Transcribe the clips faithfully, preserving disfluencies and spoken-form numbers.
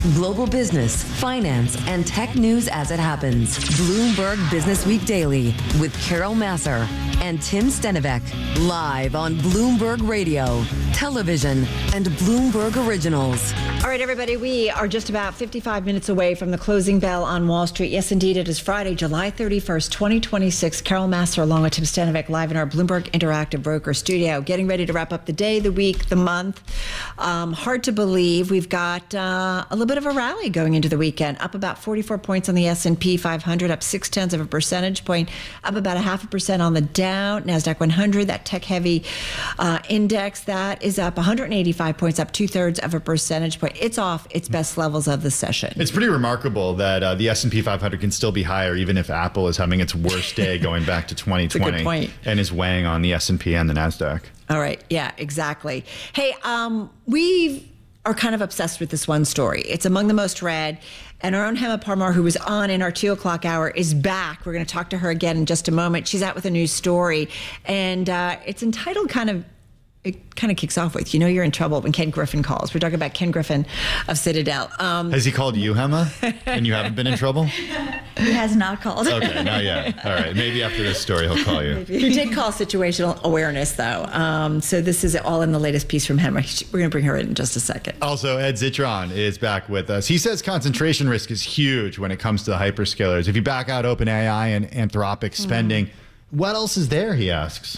Global business, finance, and tech news as it happens. Bloomberg Business Week Daily with Carol Massar and Tim Stenovec. Live on Bloomberg Radio, television, and Bloomberg Originals. All right, everybody, we are just about fifty-five minutes away from the closing bell on Wall Street. Yes, indeed, it is Friday, July thirty-first, twenty twenty-six. Carol Massar along with Tim Stenovec live in our Bloomberg Interactive Broker Studio, getting ready to wrap up the day, the week, the month. Um, hard to believe we've got uh, a little bit of a rally going into the weekend, up about forty-four points on the S and P five hundred, up six tenths of a percentage point, up about a half a percent on the Dow, NASDAQ one hundred, that tech-heavy uh, index, that is up one hundred eighty-five points, up two-thirds of a percentage point. It's off its best levels of the session. It's pretty remarkable that uh, the S and P five hundred can still be higher even if Apple is having its worst day going back to twenty twenty. That's a good point. And is weighing on the S and P and the NASDAQ. All right. Yeah, exactly. Hey, um, we are kind of obsessed with this one story. It's among the most read. And our own Hema Parmar, who was on in our two o'clock hour, is back. We're going to talk to her again in just a moment. She's out with a new story. And uh, it's entitled kind of, it kind of kicks off with, you know you're in trouble when Ken Griffin calls. We're talking about Ken Griffin of Citadel. Um, Has he called you, Hema? And you haven't been in trouble? He has not called. Okay, not yet. All right, maybe after this story he'll call you. He did call situational awareness, though. Um, so this is all in the latest piece from Hema. We're going to bring her in in just a second. Also, Ed Zitron is back with us. He says concentration risk is huge when it comes to the hyperscalers. If you back out OpenAI and Anthropic spending, mm. what else is there, he asks?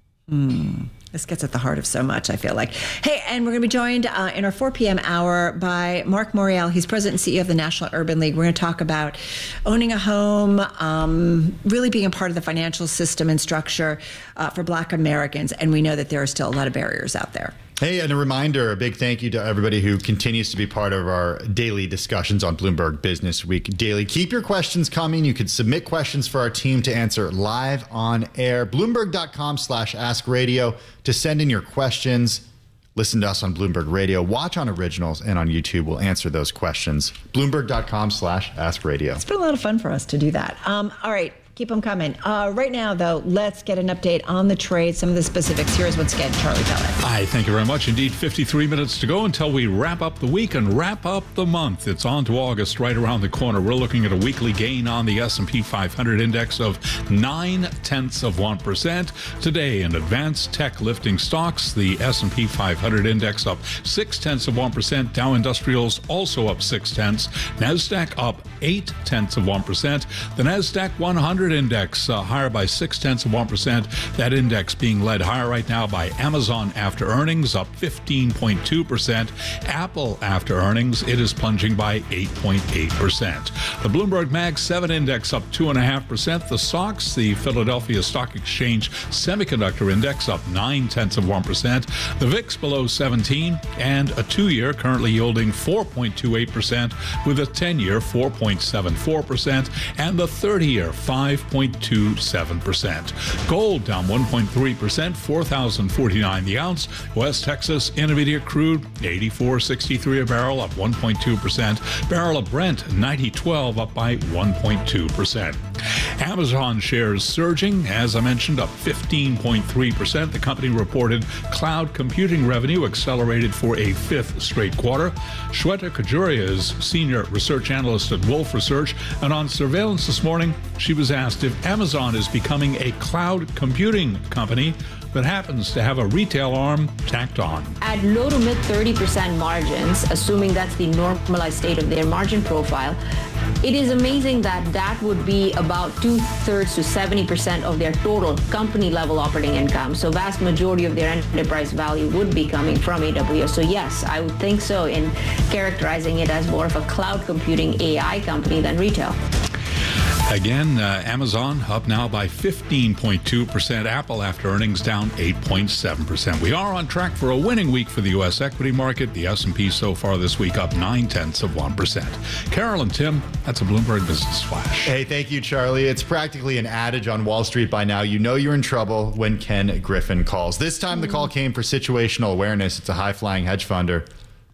Hmm. This gets at the heart of so much, I feel like. Hey, and we're going to be joined uh, in our four p.m. hour by Mark Morial. He's president and C E O of the National Urban League. We're going to talk about owning a home, um, really being a part of the financial system and structure uh, for Black Americans. And we know that there are still a lot of barriers out there. Hey, and a reminder, a big thank you to everybody who continues to be part of our daily discussions on Bloomberg Business Week Daily. Keep your questions coming. You can submit questions for our team to answer live on air. Bloomberg.com slash ask radio to send in your questions. Listen to us on Bloomberg Radio. Watch on Originals and on YouTube. We'll answer those questions. Bloomberg.com slash ask radio. It's been a lot of fun for us to do that. Um, all right. Keep them coming. Uh, right now, though, let's get an update on the trade, some of the specifics. Here is once again Charlie Pellet. Hi, thank you very much. Indeed, fifty-three minutes to go until we wrap up the week and wrap up the month. It's on to August right around the corner. We're looking at a weekly gain on the S and P five hundred index of nine tenths of one percent. Today, in advanced tech lifting stocks, the S and P five hundred index up six tenths of one percent. Dow Industrials also up six tenths. NASDAQ up eight tenths of one percent. The NASDAQ one hundred index uh, higher by six tenths of one percent. That index being led higher right now by Amazon after earnings, up fifteen point two percent. Apple after earnings, it is plunging by eight point eight percent. The Bloomberg Mag seven index up two point five percent. The S O X, the Philadelphia Stock Exchange Semiconductor Index, up nine tenths of one percent. The V I X below seventeen, and a two-year currently yielding four point two eight percent, with a ten-year four point seven four percent, and the thirty-year five point two seven percent. Gold down one point three percent, four thousand forty-nine the ounce. West Texas Intermediate crude eighty-four sixty-three a barrel, up one point two percent. Barrel of Brent ninety twelve, up by one point two percent. Amazon shares surging, as I mentioned, up fifteen point three percent. The company reported cloud computing revenue accelerated for a fifth straight quarter. Shweta Khajuria is senior research analyst at Wolfe Research, and on Surveillance this morning, she was asked if Amazon is becoming a cloud computing company that happens to have a retail arm tacked on. At low to mid thirty percent margins, assuming that's the normalized state of their margin profile, it is amazing that that would be about two-thirds to seventy percent of their total company-level operating income. So vast majority of their enterprise value would be coming from A W S. So yes, I would think so in characterizing it as more of a cloud computing A I company than retail. Again, uh, Amazon up now by fifteen point two percent. Apple after earnings down eight point seven percent. We are on track for a winning week for the U S equity market. The S and P so far this week up nine tenths of one percent. Carol and Tim, that's a Bloomberg Business Flash. Hey, thank you, Charlie. It's practically an adage on Wall Street by now. You know you're in trouble when Ken Griffin calls. This time the call came for situational awareness. It's a high-flying hedge funder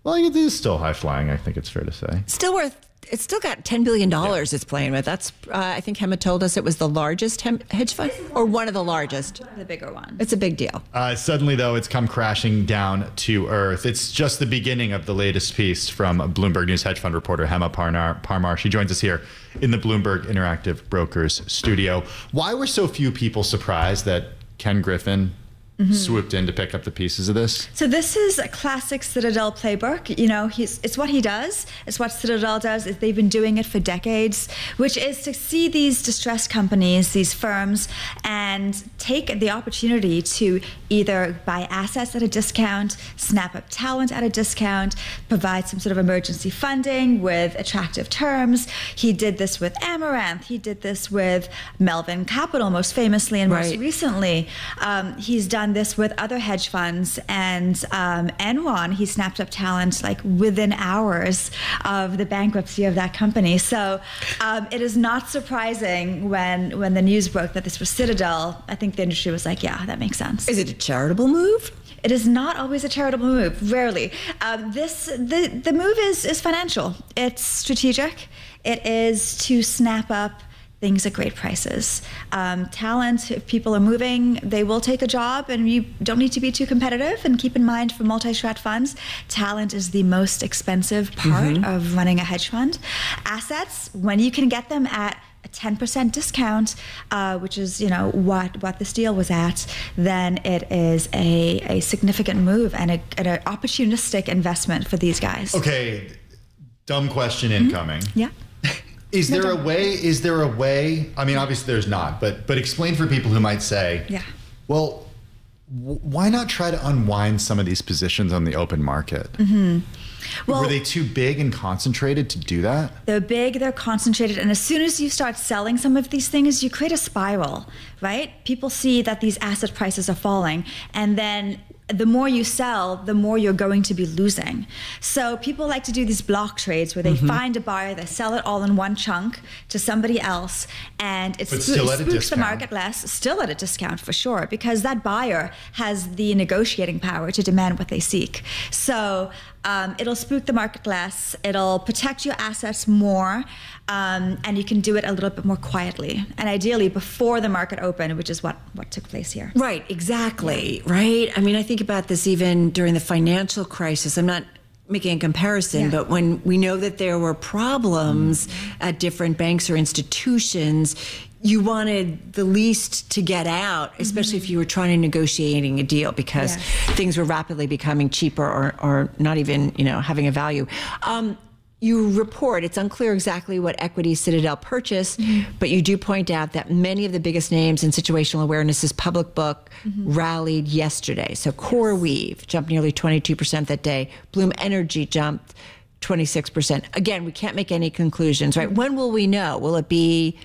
Well, it is still high flying, I think it's fair to say. Still worth, it's still got ten billion dollars yeah. it's playing with. That's, uh, I think Hema told us it was the largest hem- hedge fund or one of the largest. One of the bigger ones. It's a big deal. Uh, suddenly, though, it's come crashing down to earth. It's just the beginning of the latest piece from Bloomberg News hedge fund reporter Hema Parmar. Parmar. She joins us here in the Bloomberg Interactive Brokers studio. Why were so few people surprised that Ken Griffin Mm-hmm. swooped in to pick up the pieces of this? So this is a classic Citadel playbook. You know, he's it's what he does. It's what Citadel does. Is they've been doing it for decades, which is to see these distressed companies, these firms, and take the opportunity to either buy assets at a discount, snap up talent at a discount, provide some sort of emergency funding with attractive terms. He did this with Amaranth. He did this with Melvin Capital, most famously, and most right. recently. Um, he's done this with other hedge funds, and um, Enron, he snapped up talent like within hours of the bankruptcy of that company. So um, it is not surprising when when the news broke that this was Citadel. I think the industry was like, yeah, that makes sense. Is it a charitable move? It is not always a charitable move, rarely. Um, this the, the move is, is financial. It's strategic. It is to snap up things at great prices. Um, talent, if people are moving, they will take a job, and you don't need to be too competitive. And keep in mind, for multi-strat funds, talent is the most expensive part mm-hmm. of running a hedge fund. Assets, when you can get them at a ten percent discount, uh, which is, you know, what, what this deal was at, then it is a, a significant move and, a, and an opportunistic investment for these guys. Okay, dumb question incoming. Mm-hmm. Yeah. Is there a way, is there a way, I mean, obviously there's not, but but explain for people who might say, yeah. well, w- why not try to unwind some of these positions on the open market? Mm-hmm. Well, were they too big and concentrated to do that? They're big, they're concentrated, and as soon as you start selling some of these things, you create a spiral, right? People see that these asset prices are falling, and then the more you sell, the more you're going to be losing. So people like to do these block trades where they mm-hmm. find a buyer, they sell it all in one chunk to somebody else, and it, but sp- still it at a spooks discount. the market less, still at a discount for sure, because that buyer has the negotiating power to demand what they seek. So um, it'll spook the market less, it'll protect your assets more, um, and you can do it a little bit more quietly, and ideally before the market opened, which is what, what took place here. Right, exactly, right? I mean, I think about this even during the financial crisis. I'm not making a comparison, yeah. but when we know that there were problems mm-hmm. at different banks or institutions, you wanted the least to get out, especially mm-hmm. if you were trying to negotiating a deal, because yes. things were rapidly becoming cheaper or, or not even, you know, having a value. Um, You report, it's unclear exactly what equity Citadel purchased, mm-hmm. but you do point out that many of the biggest names in situational awareness's public book mm-hmm. rallied yesterday. So CoreWeave yes. jumped nearly twenty-two percent that day. Bloom Energy jumped twenty-six percent. Again, we can't make any conclusions, right? When will we know? Will it be...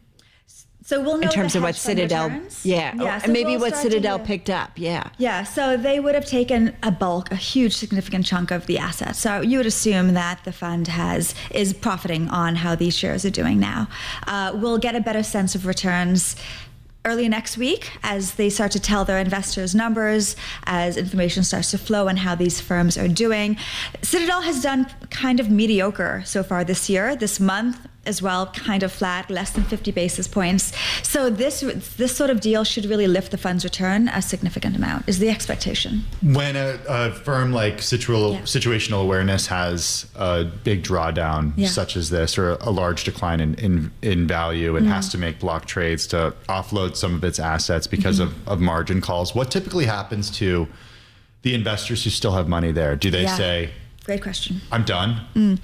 So we'll know in terms the of what hedge fund Citadel, returns. yeah, yeah oh, so and maybe we'll what Citadel to, picked up, yeah. Yeah, so they would have taken a bulk, a huge, significant chunk of the assets. So you would assume that the fund has is profiting on how these shares are doing now. Uh, we'll get a better sense of returns early next week as they start to tell their investors numbers, as information starts to flow on how these firms are doing. Citadel has done kind of mediocre so far this year, this month as well, kind of flat, less than fifty basis points. So this this sort of deal should really lift the fund's return a significant amount, is the expectation. When a, a firm like Situal, yeah. Situational Awareness has a big drawdown yeah. such as this, or a large decline in, in, in value, and mm. has to make block trades to offload some of its assets because mm-hmm. of, of margin calls, what typically happens to the investors who still have money there? Do they yeah. say, great question. I'm done? Mm.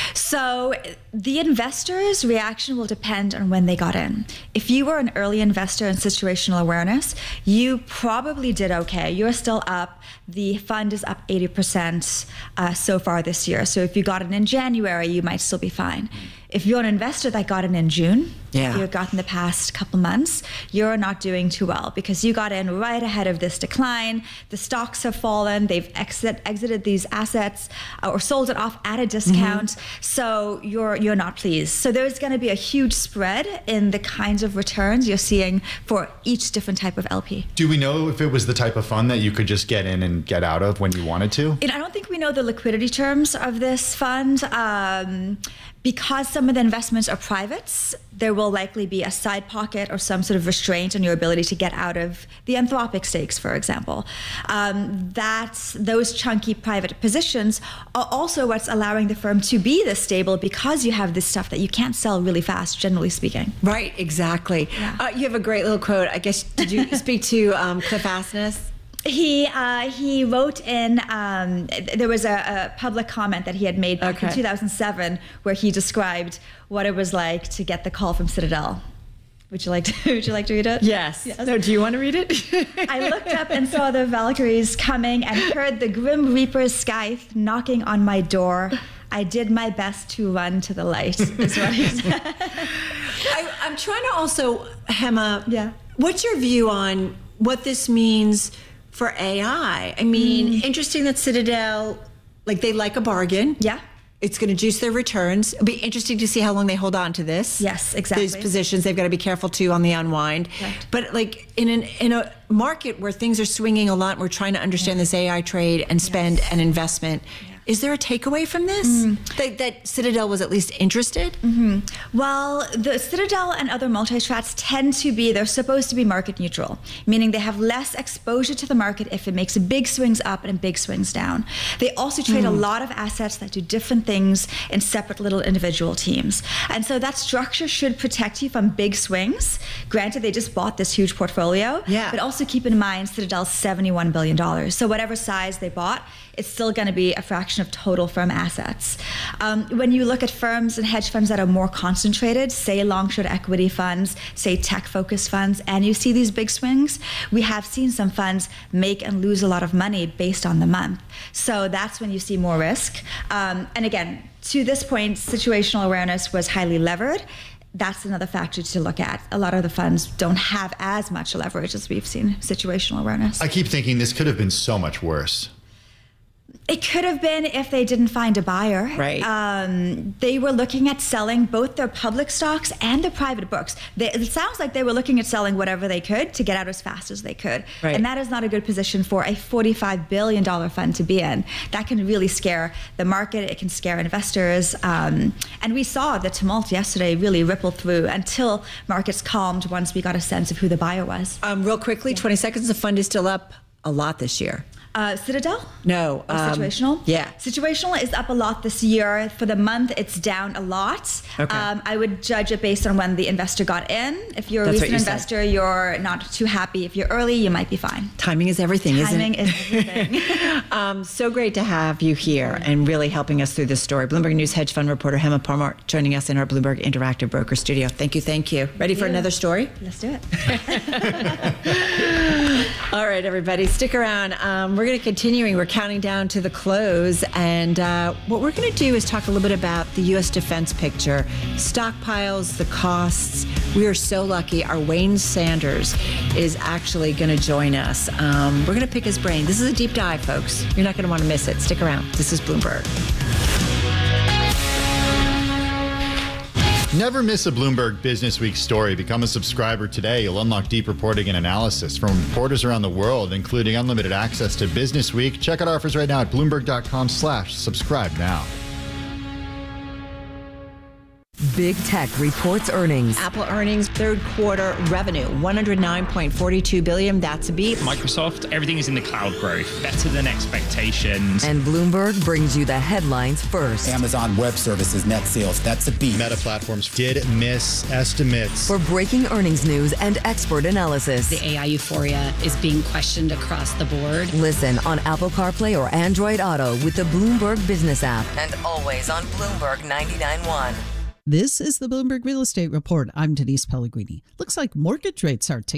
So the investor's reaction will depend on when they got in. If you were an early investor in situational awareness, you probably did okay. You're still up. The fund is up eighty percent uh, so far this year. So if you got in in January, you might still be fine. if you're an investor that got in in June, Yeah. you got in the past couple months, you're not doing too well because you got in right ahead of this decline. The stocks have fallen. They've exit, exited these assets uh, or sold it off at a discount. Mm-hmm. So you're you're not pleased. So there's going to be a huge spread in the kinds of returns you're seeing for each different type of L P. Do we know if it was the type of fund that you could just get in and get out of when you wanted to? And I don't think we know the liquidity terms of this fund. Um, because some of the investments are privates, there will likely be a side pocket or some sort of restraint on your ability to get out of the Anthropic stakes, for example. Um, that's, those chunky private positions are also what's allowing the firm to be this stable because you have this stuff that you can't sell really fast, generally speaking. Right, exactly. Yeah. Uh, you have a great little quote. I guess, did you speak to um, Cliff Asness? He uh, he wrote in, um, there was a, a public comment that he had made back Okay. in two thousand seven where he described what it was like to get the call from Citadel. Would you like to, would you like to read it? Yes. yes. No, do you want to read it? I looked up and saw the Valkyries coming and heard the Grim Reaper's scythe knocking on my door. I did my best to run to the light, is what he said. I, I'm trying to also, Hema, Yeah. what's your view on what this means for A I? I mean, Mm. interesting that Citadel, like they like a bargain. Yeah. It's going to juice their returns. It'll be interesting to see how long they hold on to this. Yes, exactly. These positions, they've got to be careful too on the unwind. Correct. But like in an in a market where things are swinging a lot, we're trying to understand this A I trade and spend Yes. and investment. Is there a takeaway from this? Mm. That, that Citadel was at least interested? Mm-hmm. Well, the Citadel and other multi-strats tend to be, they're supposed to be market neutral, meaning they have less exposure to the market if it makes big swings up and big swings down. They also trade mm. a lot of assets that do different things in separate little individual teams. And so that structure should protect you from big swings. Granted, they just bought this huge portfolio, yeah. but also keep in mind Citadel's seventy-one billion dollars. So whatever size they bought, it's still going to be a fraction of total firm assets. Um, when you look at firms and hedge funds that are more concentrated, say long-short equity funds, say tech-focused funds, and you see these big swings, we have seen some funds make and lose a lot of money based on the month. So that's when you see more risk. Um, and again, to this point, situational awareness was highly levered. That's another factor to look at. A lot of the funds don't have as much leverage as we've seen situational awareness. I keep thinking this could have been so much worse. It could have been if they didn't find a buyer. Right. Um, they were looking at selling both their public stocks and their private books. They, it sounds like they were looking at selling whatever they could to get out as fast as they could. Right. And that is not a good position for a forty-five billion dollars fund to be in. That can really scare the market. It can scare investors. Um, and we saw the tumult yesterday really ripple through until markets calmed once we got a sense of who the buyer was. Um, real quickly, yeah. twenty seconds, the fund is still up a lot this year. Uh, Citadel? No. Oh, um, situational? Yeah. Situational is up a lot this year. For the month, it's down a lot. Okay. Um, I would judge it based on when the investor got in. If you're a That's recent you investor, said. You're not too happy. If you're early, you might be fine. Timing is everything, Timing isn't it? Timing is everything. um, so great to have you here and really helping us through this story. Bloomberg News hedge fund reporter Hema Parmar joining us in our Bloomberg Interactive Broker studio. Thank you, thank you. Ready Thank for you. another story? Let's do it. All right, everybody, stick around. Um, we're going to continuing. We're counting down to the close. And uh, what we're going to do is talk a little bit about the U S defense picture, stockpiles, the costs. We are so lucky. Our Wayne Sanders is actually going to join us. Um, we're going to pick his brain. This is a deep dive, folks. You're not going to want to miss it. Stick around. This is Bloomberg. Never miss a Bloomberg Business Week story. Become a subscriber today. You'll unlock deep reporting and analysis from reporters around the world, including unlimited access to Business Week. Check out offers right now at Bloomberg.com slash subscribe now. Big Tech reports earnings. Apple earnings, third quarter revenue, one hundred nine point four two billion dollars. That's a beat. Microsoft, everything is in the cloud growth, better than expectations. And Bloomberg brings you the headlines first. Amazon Web Services net sales, that's a beat. Meta Platforms did miss estimates. For breaking earnings news and expert analysis. The A I euphoria is being questioned across the board. Listen on Apple CarPlay or Android Auto with the Bloomberg Business app. And always on Bloomberg ninety-nine point one. This is the Bloomberg Real Estate Report. I'm Denise Pellegrini. Looks like mortgage rates are ticking up.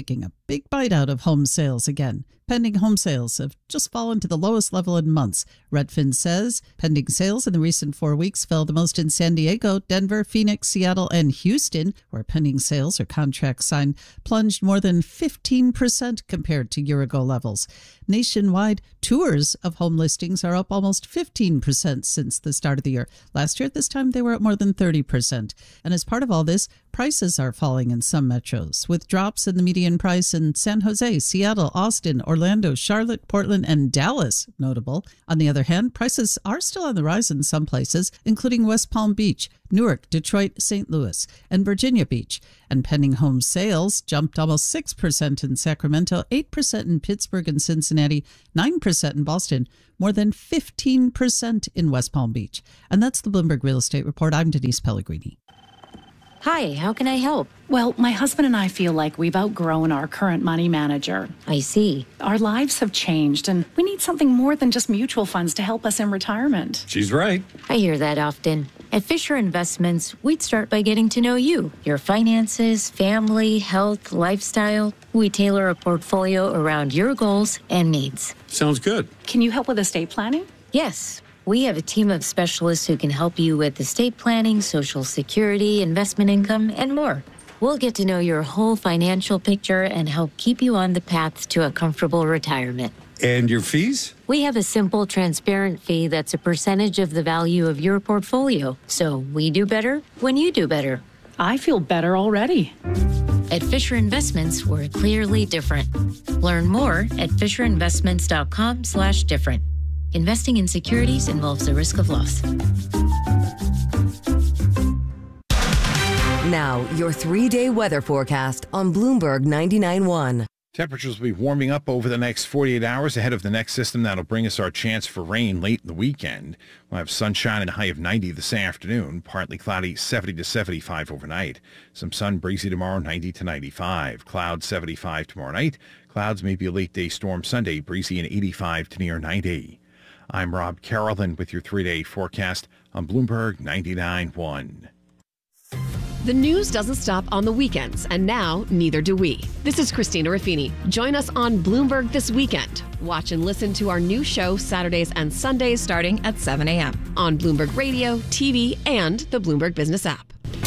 big bite out of home sales again. Pending home sales have just fallen to the lowest level in months. Redfin says pending sales in the recent four weeks fell the most in San Diego, Denver, Phoenix, Seattle, and Houston, where pending sales or contracts signed plunged more than fifteen percent compared to year-ago levels. Nationwide, tours of home listings are up almost fifteen percent since the start of the year. Last year at this time, they were up more than thirty percent. And as part of all this, prices are falling in some metros, with drops in the median price in San Jose, Seattle, Austin, Orlando, Charlotte, Portland, and Dallas notable. On the other hand, prices are still on the rise in some places, including West Palm Beach, Newark, Detroit, Saint Louis, and Virginia Beach. And pending home sales jumped almost six percent in Sacramento, eight percent in Pittsburgh and Cincinnati, nine percent in Boston, more than fifteen percent in West Palm Beach. And that's the Bloomberg Real Estate Report. I'm Denise Pellegrini. Hi, how can I help? Well, my husband and I feel like we've outgrown our current money manager. I see. Our lives have changed, and we need something more than just mutual funds to help us in retirement. She's right. I hear that often. At Fisher Investments, we'd start by getting to know you, your finances, family, health, lifestyle. We tailor a portfolio around your goals and needs. Sounds good. Can you help with estate planning? Yes. We have a team of specialists who can help you with estate planning, Social Security, investment income, and more. We'll get to know your whole financial picture and help keep you on the path to a comfortable retirement. And your fees? We have a simple, transparent fee that's a percentage of the value of your portfolio. So we do better when you do better. I feel better already. At Fisher Investments, we're clearly different. Learn more at fisherinvestments.com slash different. Investing in securities involves the risk of loss. Now, your three-day weather forecast on Bloomberg ninety-nine point one. Temperatures will be warming up over the next forty-eight hours ahead of the next system that'll bring us our chance for rain late in the weekend. We'll have sunshine and a high of ninety this afternoon, partly cloudy seventy to seventy-five overnight. Some sun, breezy tomorrow, ninety to ninety-five. Clouds seventy-five tomorrow night. Clouds, maybe a late day storm Sunday, breezy and eighty-five to near ninety. I'm Rob Carolyn with your three-day forecast on Bloomberg ninety-nine point one. The news doesn't stop on the weekends, and now neither do we. This is Christina Raffini. Join us on Bloomberg This Weekend. Watch and listen to our new show Saturdays and Sundays starting at seven a.m. on Bloomberg Radio, T V, and the Bloomberg Business app.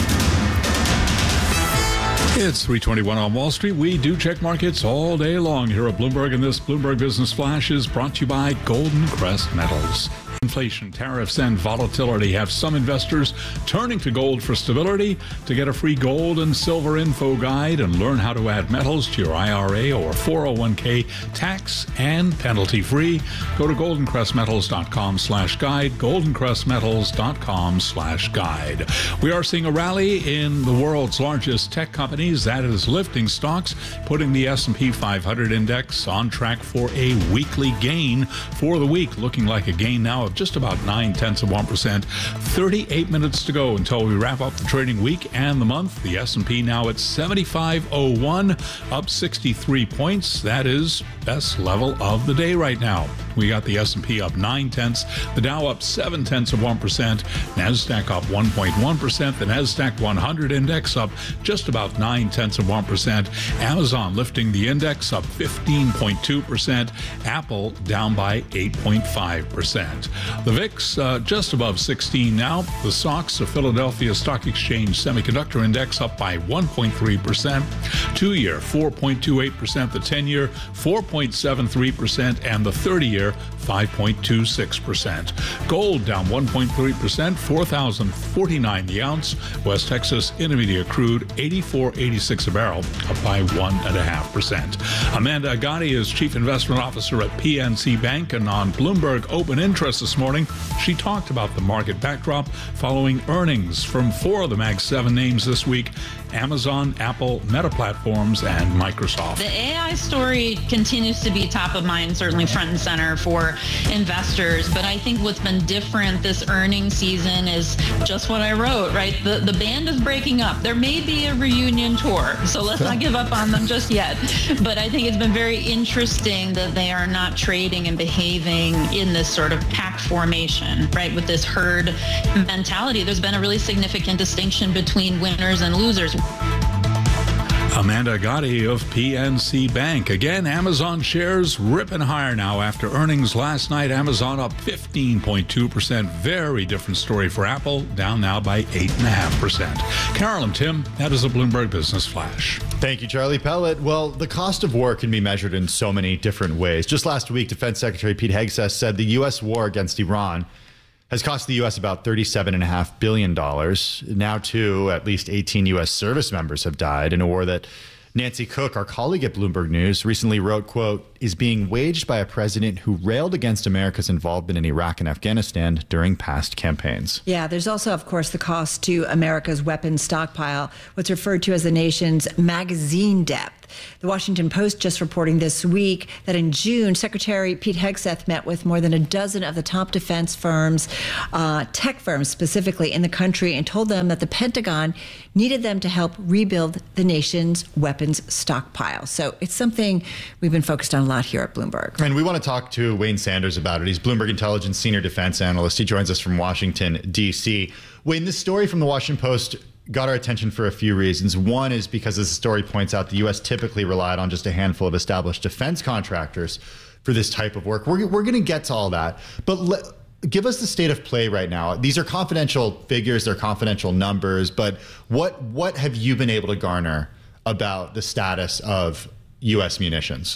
It's three twenty-one on Wall Street. We do check markets all day long here at Bloomberg, and this Bloomberg Business Flash is brought to you by Golden Crest Metals. Inflation, tariffs, and volatility have some investors turning to gold for stability. To get a free gold and silver info guide and learn how to add metals to your I R A or four oh one k tax and penalty free, go to goldencrestmetals.com slash guide, goldencrestmetals.com slash guide. We are seeing a rally in the world's largest tech companies. That is lifting stocks, putting the S and P five hundred index on track for a weekly gain for the week, looking like a gain now of just about nine tenths of one percent. thirty-eight minutes to go until we wrap up the trading week and the month. The S and P now at seventy-five oh one, up sixty-three points. That is best level of the day right now. We got the S and P up nine tenths, the Dow up seven tenths of one percent, NASDAQ up one point one percent, the NASDAQ one hundred index up just about nine tenths of one percent, Amazon lifting the index up fifteen point two percent, Apple down by eight point five percent. The V I X uh, just above sixteen now. The S O X, the Philadelphia Stock Exchange Semiconductor Index, up by one point three percent. Two-year, four point two eight percent. The ten-year, four point seven three percent. And the thirty-year, five point two six percent. Gold down one point three percent, four thousand forty-nine the ounce. West Texas Intermediate Crude, eighty-four eighty-six a barrel, up by one point five percent. Amanda Agati is Chief Investment Officer at P N C Bank, and on Bloomberg Open Interest this morning, she talked about the market backdrop following earnings from four of the Mag seven names this week: Amazon, Apple, Meta Platforms, and Microsoft. The A I story continues to be top of mind, certainly front and center for investors. But I think what's been different this earnings season is just what I wrote, right? The, the band is breaking up. There may be a reunion tour, so let's not give up on them just yet. But I think it's been very interesting that they are not trading and behaving in this sort of pack formation, right? With this herd mentality, there's been a really significant distinction between winners and losers. Amanda Gotti of P N C Bank. Again, Amazon shares ripping higher now after earnings last night. Amazon up fifteen point two percent. Very different story for Apple, down now by eight point five percent. Carol and Tim, that is a Bloomberg Business Flash. Thank you, Charlie Pellet. Well, the cost of war can be measured in so many different ways. Just last week, Defense Secretary Pete Hegseth said the U S war against Iran has cost the U S about thirty-seven point five billion dollars. Now, too, at least eighteen U S service members have died in a war that Nancy Cook, our colleague at Bloomberg News, recently wrote, quote, is being waged by a president who railed against America's involvement in Iraq and Afghanistan during past campaigns. Yeah, there's also, of course, the cost to America's weapons stockpile, what's referred to as the nation's magazine depth. The Washington Post just reporting this week that in June, Secretary Pete Hegseth met with more than a dozen of the top defense firms, uh, tech firms specifically, in the country, and told them that the Pentagon needed them to help rebuild the nation's weapons stockpile. So it's something we've been focused on a lot here at Bloomberg. And we want to talk to Wayne Sanders about it. He's Bloomberg Intelligence Senior Defense Analyst. He joins us from Washington, D C. Wayne, this story from the Washington Post got our attention for a few reasons. One is because, as the story points out, the U S typically relied on just a handful of established defense contractors for this type of work. We're, we're going to get to all that. But le- give us the state of play right now. These are confidential figures. They're confidential numbers. But what what have you been able to garner about the status of U S munitions?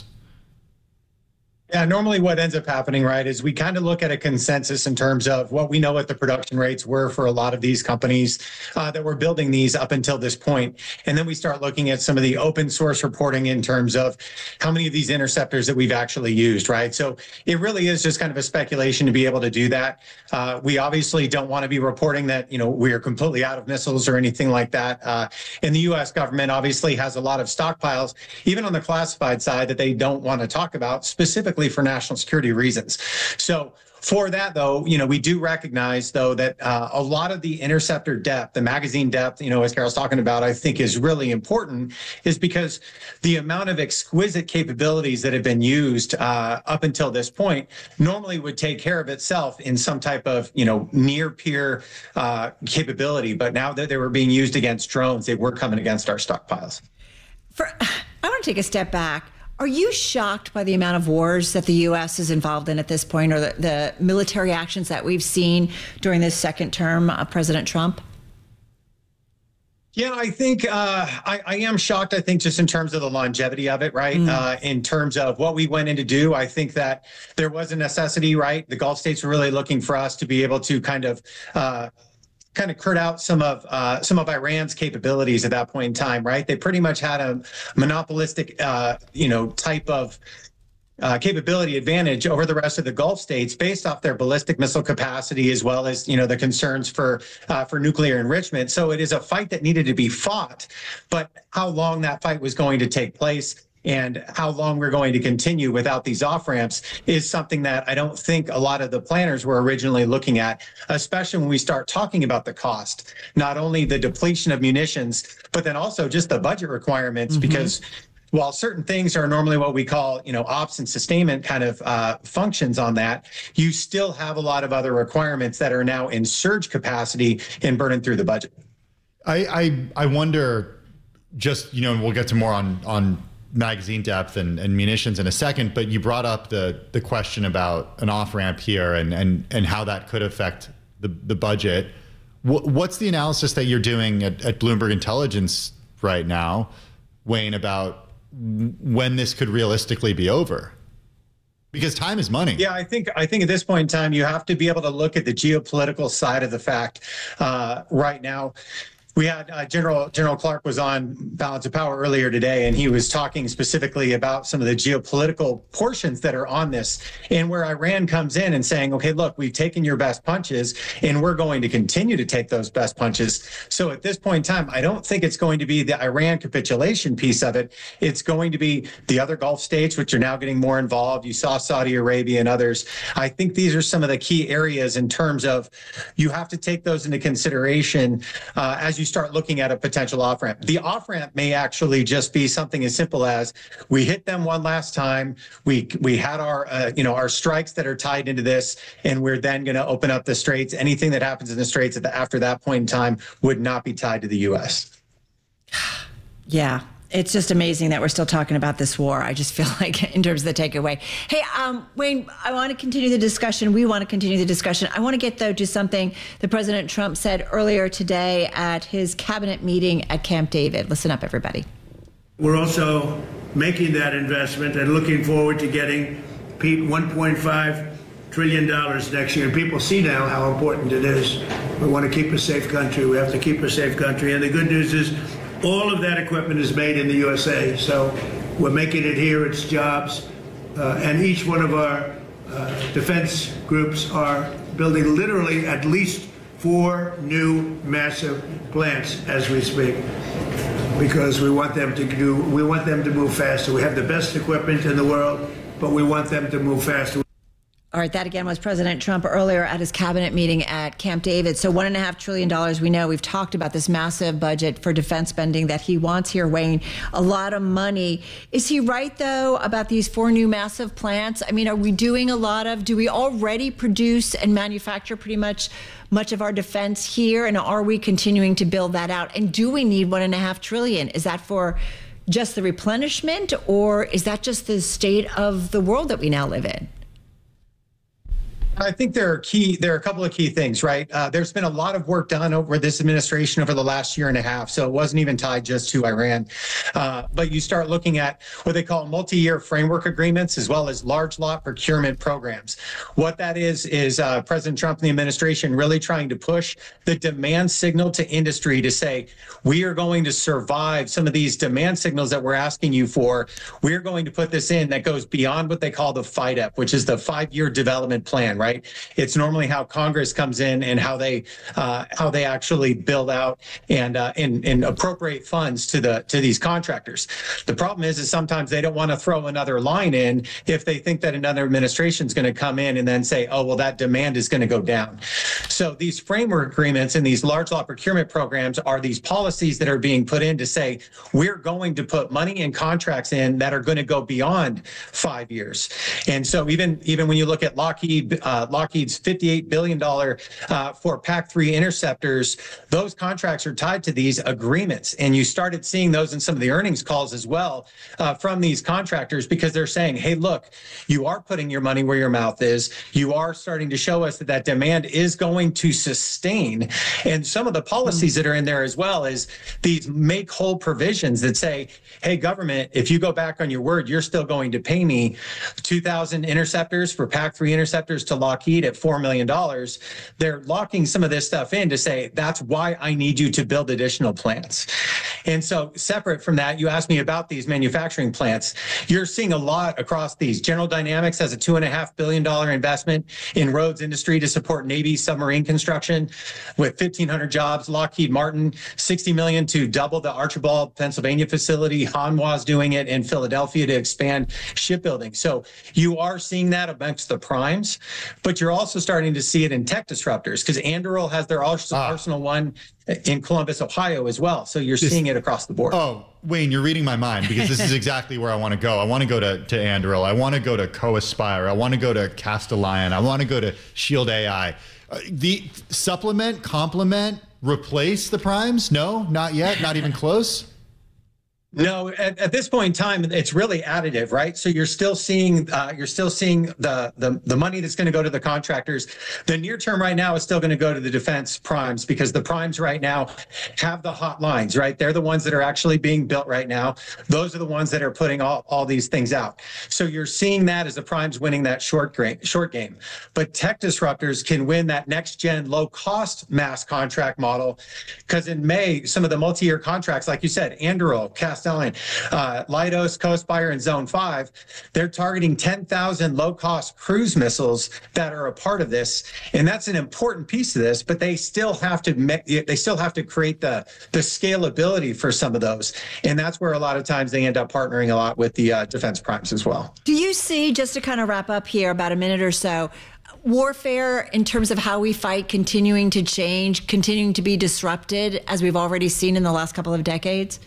Yeah, normally what ends up happening, right, is we kind of look at a consensus in terms of what we know what the production rates were for a lot of these companies uh, that were building these up until this point. And then we start looking at some of the open source reporting in terms of how many of these interceptors that we've actually used, right? So it really is just kind of a speculation to be able to do that. Uh, we obviously don't want to be reporting that, you know, we are completely out of missiles or anything like that. Uh, and the U S government obviously has a lot of stockpiles, even on the classified side, that they don't want to talk about, specifically for national security reasons. So for that, though, you know, we do recognize, though, that uh, a lot of the interceptor depth, the magazine depth, you know, as Carol's talking about, I think is really important, is because the amount of exquisite capabilities that have been used uh, up until this point normally would take care of itself in some type of, you know, near peer uh, capability. But now that they were being used against drones, they were coming against our stockpiles. For, I want to take a step back. Are you shocked by the amount of wars that the U S is involved in at this point, or the, the military actions that we've seen during this second term of President Trump? Yeah, I think uh, I, I am shocked, I think, just in terms of the longevity of it, right? Mm. Uh, in terms of what we went in to do, I think that there was a necessity, right? The Gulf states were really looking for us to be able to kind of uh, kind of cut out some of uh, some of Iran's capabilities at that point in time, right? They pretty much had a monopolistic, uh, you know, type of uh, capability advantage over the rest of the Gulf states based off their ballistic missile capacity, as well as, you know, the concerns for uh, for nuclear enrichment. So it is a fight that needed to be fought, but how long that fight was going to take place and how long we're going to continue without these off-ramps is something that I don't think a lot of the planners were originally looking at, especially when we start talking about the cost, not only the depletion of munitions, but then also just the budget requirements, mm-hmm. because while certain things are normally what we call, you know, ops and sustainment kind of uh, functions on that, you still have a lot of other requirements that are now in surge capacity and burning through the budget. I, I, I wonder just, you know, and we'll get to more on, on, magazine depth and, and munitions in a second, but you brought up the the question about an off-ramp here and and and how that could affect the the budget. W- what's the analysis that you're doing at, at Bloomberg Intelligence right now, Wayne, about when this could realistically be over? Because time is money. Yeah, I think I think at this point in time, you have to be able to look at the geopolitical side of the fact uh, right now. We had uh, General General Clark was on Balance of Power earlier today, and he was talking specifically about some of the geopolitical portions that are on this, and where Iran comes in and saying, okay, look, we've taken your best punches, and we're going to continue to take those best punches. So at this point in time, I don't think it's going to be the Iran capitulation piece of it. It's going to be the other Gulf states, which are now getting more involved. You saw Saudi Arabia and others. I think these are some of the key areas in terms of you have to take those into consideration uh, as you start looking at a potential off-ramp. The off-ramp may actually just be something as simple as we hit them one last time. We we had our uh, you know our strikes that are tied into this, and we're then going to open up the straits. Anything that happens in the straits at the, after that point in time would not be tied to the U S. Yeah. It's just amazing that we're still talking about this war. I just feel like in terms of the takeaway. Hey, um, Wayne, I want to continue the discussion. We want to continue the discussion. I want to get, though, to something that President Trump said earlier today at his cabinet meeting at Camp David. Listen up, everybody. We're also making that investment and looking forward to getting, Pete, one point five trillion dollars next year. People see now how important it is. We want to keep a safe country. We have to keep a safe country. And the good news is all of that equipment is made in the U S A. So we're making it here. It's jobs. Uh, and each one of our uh, defense groups are building literally at least four new massive plants as we speak, because we want them to do, we want them to move faster. We have the best equipment in the world, but we want them to move faster. All right, that again was President Trump earlier at his cabinet meeting at Camp David. So one and a half trillion dollars. We know we've talked about this massive budget for defense spending that he wants here, Wayne. A lot of money. Is he right, though, about these four new massive plants? I mean, are we doing a lot of, do we already produce and manufacture pretty much much of our defense here? And are we continuing to build that out? And do we need one and a half trillion? Is that for just the replenishment, or is that just the state of the world that we now live in? I think there are key, there are a couple of key things, right? Uh, there's been a lot of work done over this administration over the last year and a half, so it wasn't even tied just to Iran. Uh, but you start looking at what they call multi-year framework agreements, as well as large lot procurement programs. What that is, is uh, President Trump and the administration really trying to push the demand signal to industry to say, we are going to survive some of these demand signals that we're asking you for. We're going to put this in that goes beyond what they call the F I D E P, which is the five-year development plan, right? Right? It's normally how Congress comes in and how they uh, how they actually build out and, uh, and and appropriate funds to the to these contractors. The problem is, is sometimes they don't want to throw another line in if they think that another administration is going to come in and then say, oh, well, that demand is going to go down. So these framework agreements and these large lot procurement programs are these policies that are being put in to say, we're going to put money and contracts in that are going to go beyond five years. And so even even when you look at Lockheed, uh, Uh, Lockheed's fifty-eight billion dollars uh, for P A C three interceptors, those contracts are tied to these agreements. And you started seeing those in some of the earnings calls as well uh, from these contractors, because they're saying, hey, look, you are putting your money where your mouth is. You are starting to show us that that demand is going to sustain. And some of the policies that are in there as well is these make whole provisions that say, hey, government, if you go back on your word, you're still going to pay me two thousand interceptors for P A C three interceptors to Lockheed at four million dollars. They're locking some of this stuff in to say, that's why I need you to build additional plants. And so separate from that, you asked me about these manufacturing plants. You're seeing a lot across these. General Dynamics has a two and a half billion dollar investment in roads industry to support Navy submarine construction with fifteen hundred jobs. Lockheed Martin, sixty million to double the Archibald, Pennsylvania facility. Hanwha's doing it in Philadelphia to expand shipbuilding. So you are seeing that amongst the primes. But you're also starting to see it in tech disruptors, because Anduril has their Arsenal One in Columbus, Ohio as well. So you're this, seeing it across the board. Oh, Wayne, you're reading my mind, because this is exactly where I want to go. I want to go to, to Anduril. I want to go to Co-Aspire. I want to go to Castellion. I want to go to Shield A I. Uh, the supplement, complement, replace the primes? No, not yet. Not even close. No, at, at this point in time, it's really additive, right? So you're still seeing uh, you're still seeing the, the the money that's going to go to the contractors. The near term right now is still going to go to the defense primes, because the primes right now have the hot lines, right? They're the ones that are actually being built right now. Those are the ones that are putting all, all these things out. So you're seeing that as the primes winning that short game, short game. But tech disruptors can win that next gen low cost mass contract model, because in May, some of the multi-year contracts, like you said, Anduril, Cast Uh, Leidos, Co-Aspire, and Zone five, they're targeting ten thousand low-cost cruise missiles that are a part of this, and that's an important piece of this. But they still have to they still have to create the the scalability for some of those, and that's where a lot of times they end up partnering a lot with the uh, defense primes as well. Do you see, just to kind of wrap up here, about a minute or so, warfare in terms of how we fight continuing to change, continuing to be disrupted, as we've already seen in the last couple of decades?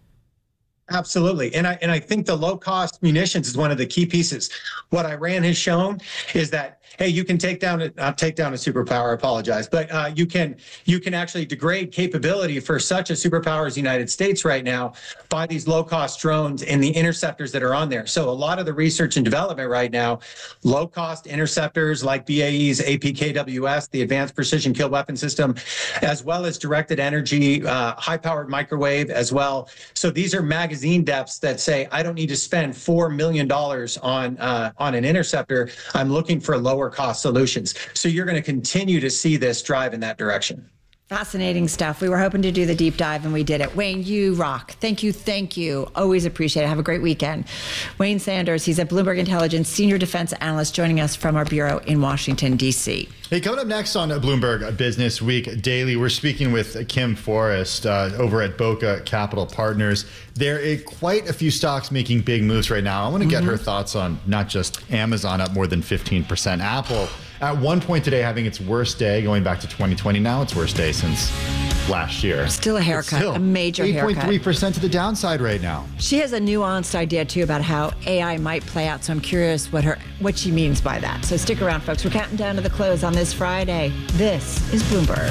Absolutely. And I and I think the low cost munitions is one of the key pieces. What Iran has shown is that hey, you can take down, not take down a superpower, I apologize, but uh, you can you can actually degrade capability for such a superpower as the United States right now by these low-cost drones and the interceptors that are on there. So a lot of the research and development right now, low-cost interceptors like B A E's A P K W S, the Advanced Precision Kill Weapon System, as well as directed energy, uh, high-powered microwave as well. So these are magazine depths that say, I don't need to spend four million dollars on, uh, on an interceptor. I'm looking for lower cost solutions. So you're going to continue to see this drive in that direction. Fascinating stuff. We were hoping to do the deep dive and we did it. Wayne, you rock. Thank you. Thank you. Always appreciate it. Have a great weekend. Wayne Sanders, he's a Bloomberg Intelligence Senior Defense Analyst joining us from our bureau in Washington, D C. Hey, coming up next on Bloomberg Business Week Daily, we're speaking with Kim Forrest uh, over at Boca Capital Partners. There are quite a few stocks making big moves right now. I want to get mm-hmm. her thoughts on not just Amazon up more than fifteen percent, Apple at one point today having its worst day going back to twenty twenty. Now its worst day since last year. Still a haircut, still a major haircut. eight point three percent to the downside right now. She has a nuanced idea, too, about how A I might play out. So I'm curious what her what she means by that. So stick around, folks. We're counting down to the close on this Friday. This is Bloomberg.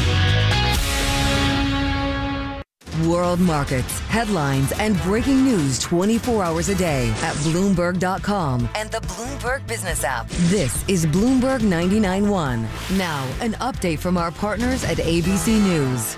World markets, headlines, and breaking news twenty-four hours a day at Bloomberg dot com and the Bloomberg Business app. This is Bloomberg ninety-nine point one. Now, an update from our partners at A B C News.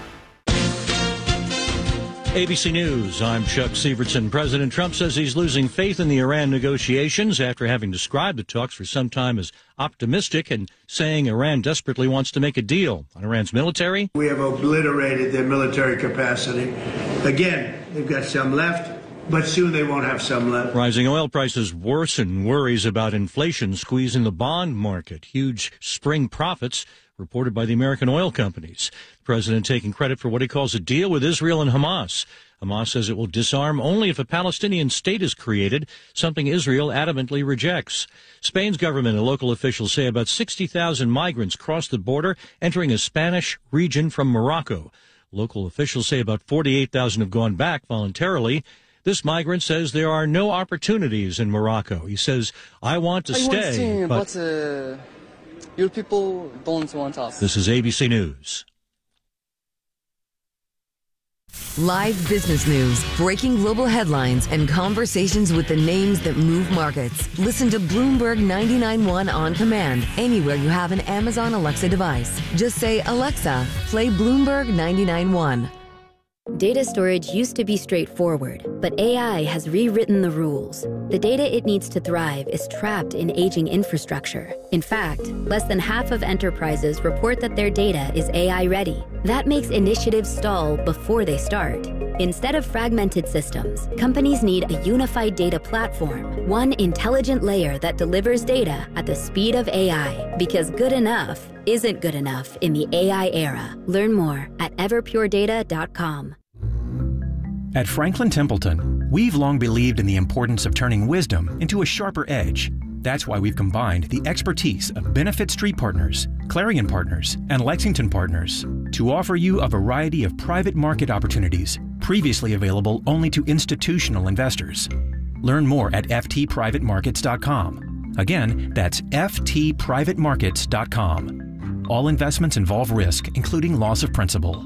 A B C News, I'm Chuck Sievertson. President Trump says he's losing faith in the Iran negotiations after having described the talks for some time as optimistic and saying Iran desperately wants to make a deal on Iran's military. We have obliterated their military capacity. Again, they've got some left, but soon they won't have some left. Rising oil prices worsen worries about inflation squeezing the bond market. Huge spring profits reported by the American oil companies. The president taking credit for what he calls a deal with Israel and Hamas. Hamas says it will disarm only if a Palestinian state is created, something Israel adamantly rejects. Spain's government and local officials say about sixty thousand migrants crossed the border entering a Spanish region from Morocco. Local officials say about forty-eight thousand have gone back voluntarily. This migrant says there are no opportunities in Morocco. He says, I want to I stay, want but... but uh, your people don't want us. This is A B C News. Live business news, breaking global headlines, and conversations with the names that move markets. Listen to Bloomberg ninety-nine point one on command anywhere you have an Amazon Alexa device. Just say, Alexa, play Bloomberg ninety-nine point one. Data storage used to be straightforward, but A I has rewritten the rules. The data it needs to thrive is trapped in aging infrastructure. In fact, less than half of enterprises report that their data is A I ready. That makes initiatives stall before they start. Instead of fragmented systems, companies need a unified data platform, one intelligent layer that delivers data at the speed of A I, because good enough isn't good enough in the A I era. Learn more at everpure data dot com. At Franklin Templeton, we've long believed in the importance of turning wisdom into a sharper edge. That's why we've combined the expertise of Benefit Street Partners, Clarion Partners, and Lexington Partners to offer you a variety of private market opportunities previously available only to institutional investors. Learn more at f t private markets dot com. Again, that's f t private markets dot com. All investments involve risk, including loss of principal.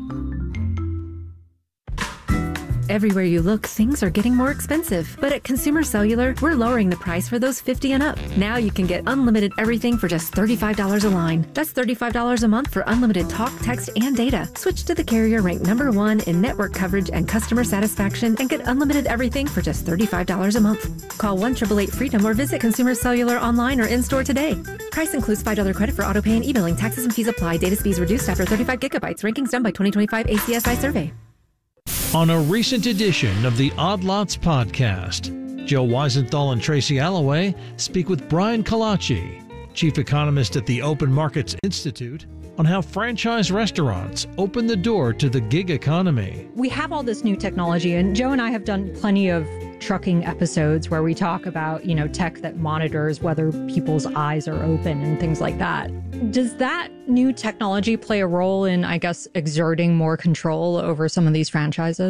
Everywhere you look, things are getting more expensive. But at Consumer Cellular, we're lowering the price for those fifty and up. Now you can get unlimited everything for just thirty-five dollars a line. That's thirty-five dollars a month for unlimited talk, text, and data. Switch to the carrier ranked number one in network coverage and customer satisfaction and get unlimited everything for just thirty-five dollars a month. Call one eight eight eight freedom or visit Consumer Cellular online or in-store today. Price includes five dollars credit for auto pay and e-billing. Taxes and fees apply. Data speeds reduced after thirty-five gigabytes. Rankings done by twenty twenty-five A C S I survey. On a recent edition of the Odd Lots podcast, Joe Weisenthal and Tracy Alloway speak with Brian Kalachi, chief economist at the Open Markets Institute, on how franchise restaurants open the door to the gig economy. We have all this new technology, and Joe and I have done plenty of trucking episodes where we talk about, you know, tech that monitors whether people's eyes are open and things like that. Does that new technology play a role in, I guess, exerting more control over some of these franchises?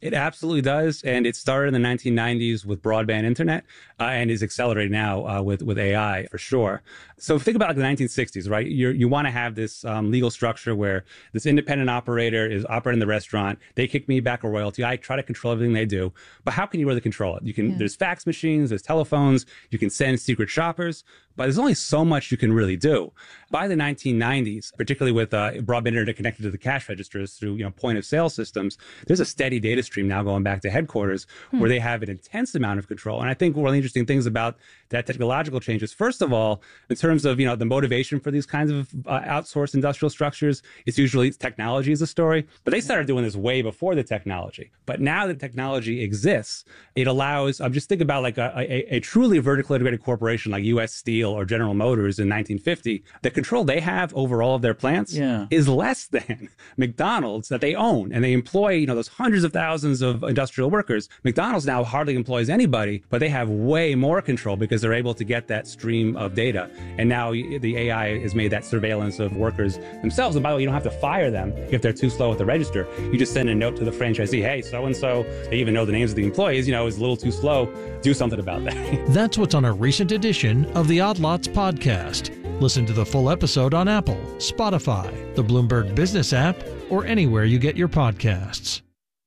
It absolutely does. And it started in the nineteen nineties with broadband internet uh, and is accelerating now uh, with, with A I for sure. So think about like the nineteen sixties, right? You're, you want to have this um, legal structure where this independent operator is operating the restaurant. They kick me back a royalty. I try to control everything they do. But how can you really control it? You can. Yeah. There's fax machines, there's telephones, you can send secret shoppers, but there's only so much you can really do. By the nineteen nineties, particularly with uh, broadband internet connected to the cash registers through you know point of sale systems, there's a steady data stream now going back to headquarters hmm. where they have an intense amount of control. And I think one of the interesting things about that technological change is, first of all, in terms of you know the motivation for these kinds of uh, outsourced industrial structures, it's usually technology is a story. But they started doing this way before the technology. But now that technology exists, it allows. I'm um, just think about like a, a, a truly vertically integrated corporation like U S Steel or General Motors in nineteen fifty. The control they have over all of their plants yeah. is less than McDonald's that they own, and they employ you know those hundreds of thousands of industrial workers. McDonald's now hardly employs anybody, but they have way more control because they're able to get that stream of data. And now the A I has made that surveillance of workers themselves. And by the way, you don't have to fire them if they're too slow at the register. You just send a note to the franchisee, hey, so-and-so, they even know the names of the employees, you know, is a little too slow. Do something about that. That's what's on a recent edition of the Odd Lots podcast. Listen to the full episode on Apple, Spotify, the Bloomberg Business app, or anywhere you get your podcasts.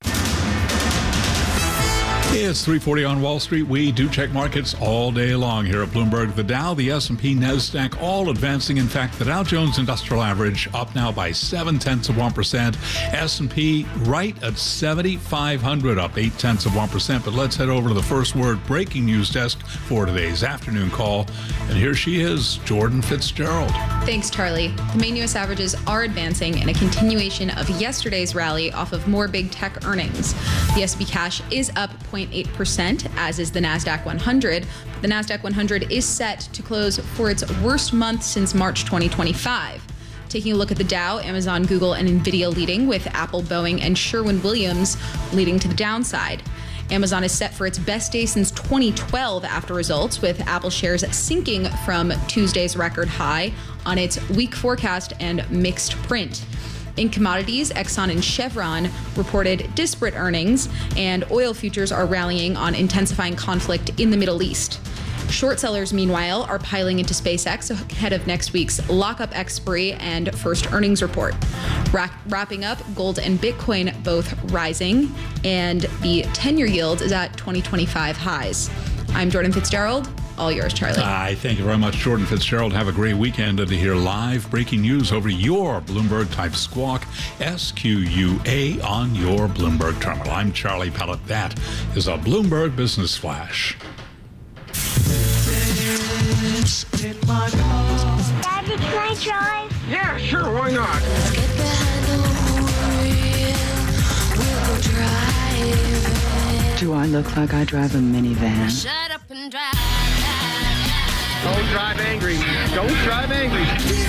It's three forty on Wall Street. We do check markets all day long here at Bloomberg. The Dow, the S and P, NASDAQ, all advancing. In fact, the Dow Jones Industrial Average up now by seven tenths of one percent. S and P right at seventy-five hundred, up eight tenths of one percent. But let's head over to the First Word breaking news desk for today's afternoon call. And here she is, Jordan Fitzgerald. Thanks, Charlie. The main U S averages are advancing in a continuation of yesterday's rally off of more big tech earnings. The S and P cash is up zero point eight percent, as is the NASDAQ one hundred. The NASDAQ one hundred is set to close for its worst month since March twenty twenty-five. Taking a look at the Dow, Amazon, Google, and Nvidia leading, with Apple, Boeing, and Sherwin-Williams leading to the downside. Amazon is set for its best day since twenty twelve after results, with Apple shares sinking from Tuesday's record high on its weak forecast and mixed print. In commodities, Exxon and Chevron reported disparate earnings, and oil futures are rallying on intensifying conflict in the Middle East. Short sellers, meanwhile, are piling into SpaceX ahead of next week's lockup expiry and first earnings report. Ra- wrapping up, gold and Bitcoin both rising, and the ten-year yield is at twenty twenty-five highs. I'm Jordan Fitzgerald. All yours, Charlie. I thank you very much, Jordan Fitzgerald. Have a great weekend, and to hear live breaking news over your Bloomberg type squawk, S Q U A on your Bloomberg terminal. I'm Charlie Pellet. That is a Bloomberg Business Flash. Daddy, can I drive? Yeah, sure, why not? Let's get behind the wheel. We'll go drive. Do I look like I drive a minivan? Shut up and drive. Don't drive angry. Don't drive angry.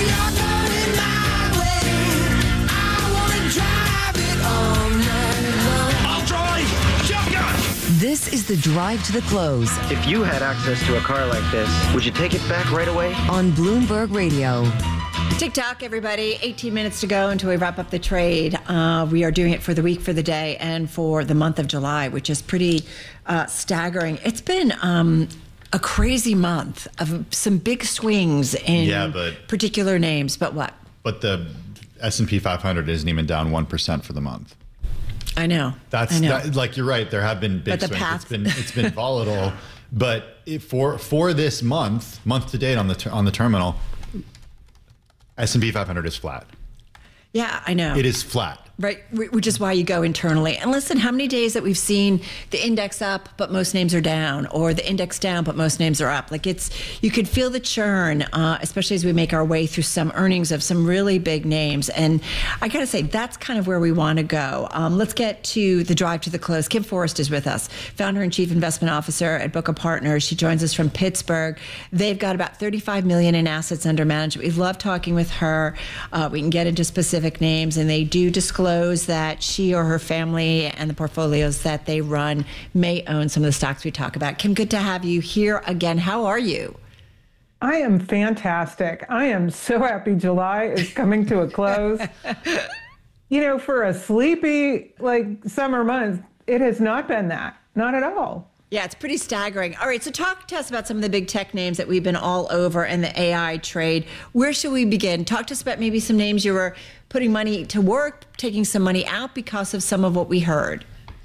I'll drive. Shotgun. This is the drive to the close. If you had access to a car like this, would you take it back right away? On Bloomberg Radio. TikTok, everybody. eighteen minutes to go until we wrap up the trade. Uh, we are doing it for the week, for the day, and for the month of July, which is pretty uh, staggering. It's been um, a crazy month of some big swings in yeah, but, particular names. But what? But the S and P five hundred isn't even down one percent for the month. I know. That's I know. That, like you're right. There have been big but the swings. path- It's been it's been volatile, but it, for for this month, month to date on the ter- on the terminal, S and P five hundred is flat. Yeah, I know. It is flat. Right, which is why you go internally. And listen, how many days that we've seen the index up, but most names are down, or the index down, but most names are up. Like it's, you could feel the churn, uh, especially as we make our way through some earnings of some really big names. And I got to say, that's kind of where we want to go. Um, let's get to the drive to the close. Kim Forrest is with us, founder and chief investment officer at Boca Partners. She joins us from Pittsburgh. They've got about thirty-five million dollars in assets under management. We love talking with her. Uh, we can get into specific names, and they do disclose that she or her family and the portfolios that they run may own some of the stocks we talk about. Kim, good to have you here again. How are you? I am fantastic. I am so happy July is coming to a close. You know, for a sleepy, like, summer month, it has not been that. Not at all. Yeah, it's pretty staggering. All right, so talk to us about some of the big tech names that we've been all over in the A I trade. Where should we begin? Talk to us about maybe some names you were putting money to work, taking some money out because of some of what we heard.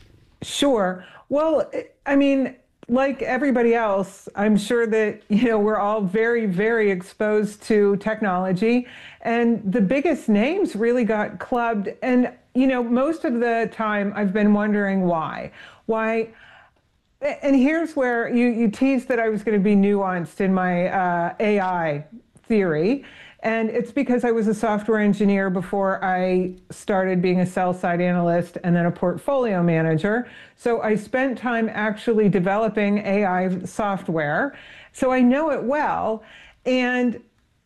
Sure. Well, I mean, like everybody else, I'm sure that, you know, we're all very, very exposed to technology. And the biggest names really got clubbed. And, you know, most of the time I've been wondering why. Why? And here's where you, you teased that I was going to be nuanced in my uh, A I theory. And it's because I was a software engineer before I started being a sell-side analyst and then a portfolio manager. So I spent time actually developing A I software. So I know it well. And,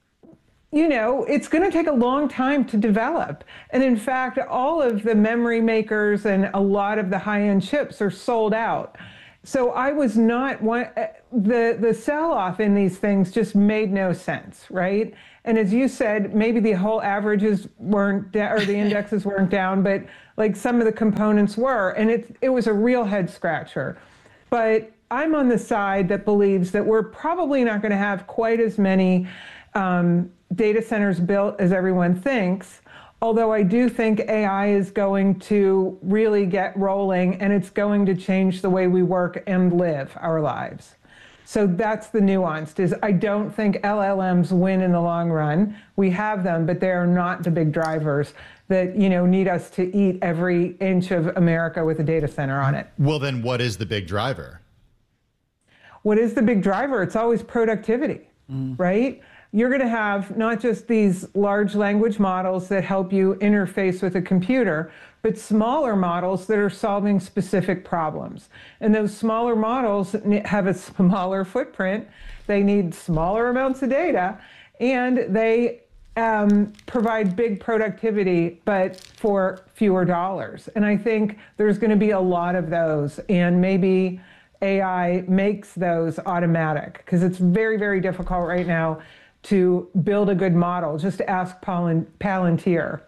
you know, it's going to take a long time to develop. And in fact, all of the memory makers and a lot of the high-end chips are sold out. So I was not one, the, the sell-off in these things just made no sense, right? And as you said, maybe the whole averages weren't, or the indexes weren't down, but like some of the components were, and it, it was a real head scratcher. But I'm on the side that believes that we're probably not going to have quite as many um, data centers built as everyone thinks. Although I do think A I is going to really get rolling, and it's going to change the way we work and live our lives. So that's the nuance, is I don't think L L Ms win in the long run. We have them, but they are not the big drivers that, you know, need us to eat every inch of America with a data center on it. Well, then what is the big driver? What is the big driver? It's always productivity, mm. right? You're going to have not just these large language models that help you interface with a computer, but smaller models that are solving specific problems. And those smaller models have a smaller footprint. They need smaller amounts of data, and they um, provide big productivity, but for fewer dollars. And I think there's going to be a lot of those, and maybe A I makes those automatic, because it's very, very difficult right now to build a good model. Just ask Palantir.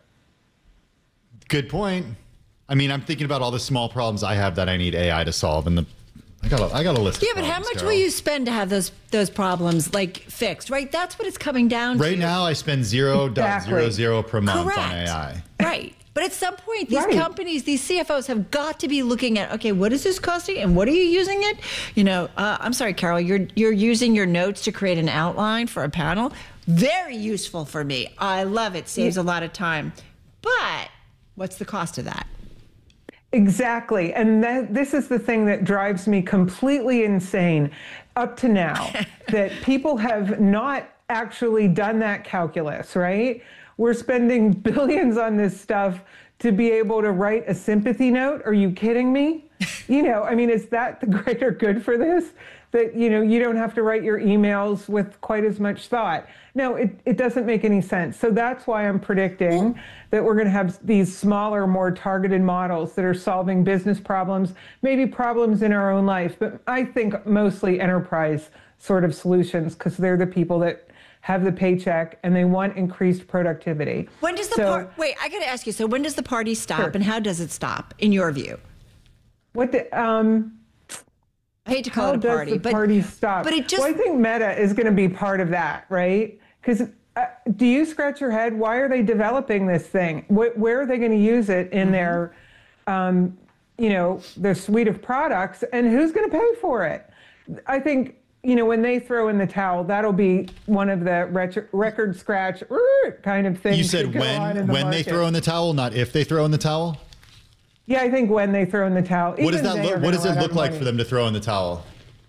Good point. I mean, I'm thinking about all the small problems I have that I need A I to solve, and the I got a, I got a list. Yeah, of but how problems, much Carol. will you spend to have those those problems like fixed? Right, that's what it's coming down right to. Right now, I spend zero point zero zero per month Correct. on A I. Right. But at some point, these right. companies, these C F Os have got to be looking at, okay, what is this costing and what are you using it? You know, uh, I'm sorry, Carol, you're you're using your notes to create an outline for a panel. Very useful for me. I love it. Saves a lot of time. But what's the cost of that? Exactly. And that, this is the thing that drives me completely insane up to now, that people have not actually done that calculus, right? We're spending billions on this stuff to be able to write a sympathy note. Are you kidding me? You know, I mean, is that the greater good for this? That, you know, you don't have to write your emails with quite as much thought. No, it, it doesn't make any sense. So that's why I'm predicting that we're going to have these smaller, more targeted models that are solving business problems, maybe problems in our own life, but I think mostly enterprise sort of solutions, because they're the people that have the paycheck and they want increased productivity. When does the so, par- wait, I got to ask you, so when does the party stop sure. and how does it stop in your view? What the, um, I hate to call How it a party, does the but party stop? But it just. Well, I think Meta is going to be part of that, right? Because uh, do you scratch your head? Why are they developing this thing? Wh- where are they going to use it in mm-hmm. their, um, you know, their suite of products? And who's going to pay for it? I think, you know, when they throw in the towel, that'll be one of the ret- record scratch kind of things. You said when the when market. they throw in the towel, not if they throw in the towel? Yeah, I think when they throw in the towel. What does that look, what does it look like money. for them to throw in the towel?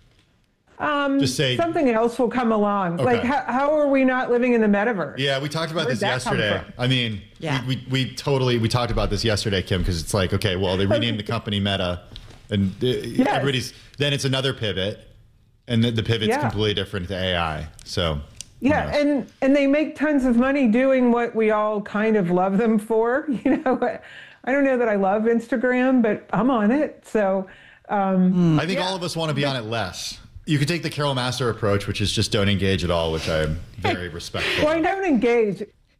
Um, Just say something else will come along. Okay. Like, how, how are we not living in the metaverse? Yeah, we talked about Where'd this that come yesterday. from? I mean, Yeah. we, we we totally we talked about this yesterday, Kim, because it's like, okay, well, they renamed the company Meta, and uh, Yes. everybody's then it's another pivot, and the, the pivot's Yeah. completely different to A I. So Yeah, and and they make tons of money doing what we all kind of love them for. You know, I don't know that I love Instagram, but I'm on it. So um, I think yeah. all of us want to be on it less. You could take the Carol Massar approach, which is just don't engage at all, which I'm very respectful. Well, I don't engage.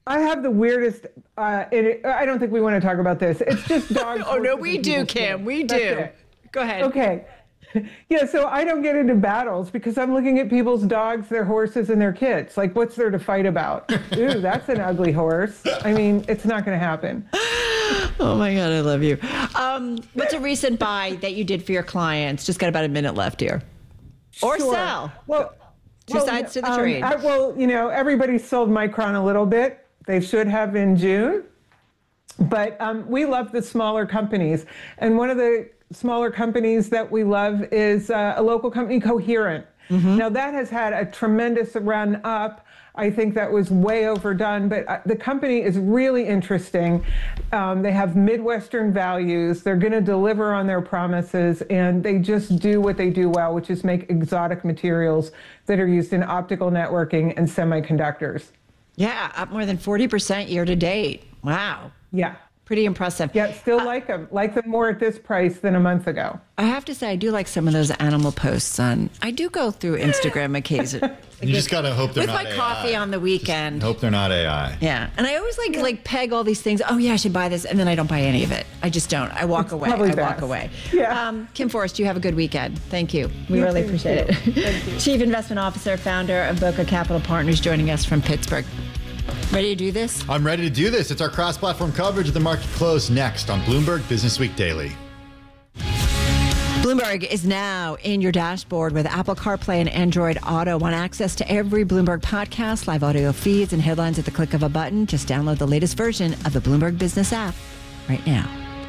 I have the weirdest, uh, it, I don't think we want to talk about this. It's just dogs. Oh, no, we do, Kim. We do. Go ahead. Okay. Yeah, so I don't get into battles because I'm looking at people's dogs, their horses, and their kids. Like, what's there to fight about? Ooh, that's an ugly horse. I mean, it's not going to happen. Oh, my God, I love you. Um, what's a recent buy that you did for your clients? Just got about a minute left here. Or Sure. sell. Well, Two well, sides to the um, trade. I, well, you know, everybody sold Micron a little bit. They should have in June. But um, we love the smaller companies. And one of the smaller companies that we love is uh, a local company, Coherent. Mm-hmm. Now, that has had a tremendous run up. I think that was way overdone, but uh, the company is really interesting. Um, they have Midwestern values. They're going to deliver on their promises, and they just do what they do well, which is make exotic materials that are used in optical networking and semiconductors. Yeah, up more than forty percent year to date. Wow. Yeah. Pretty impressive. Yeah, still uh, like them. Like them more at this price than a month ago. I have to say, I do like some of those animal posts on. I do go through Instagram occasionally. You just got to hope they're with not my A I. coffee on the weekend. Just hope they're not A I. Yeah, and I always like like peg all these things. Oh yeah, I should buy this, and then I don't buy any of it. I just don't. I walk It's away. I probably walk best. away. Yeah. Um, Kim Forrest, you have a good weekend. Thank you. We You really too, appreciate too. it. Thank you. Chief Investment Officer, founder of Boca Capital Partners, joining us from Pittsburgh. Ready to do this? I'm ready to do this. It's our cross-platform coverage of the market close next on Bloomberg Business Week Daily. Bloomberg is now in your dashboard with Apple CarPlay and Android Auto. Want access to every Bloomberg podcast, live audio feeds, and headlines at the click of a button? Just download the latest version of the Bloomberg Business app right now.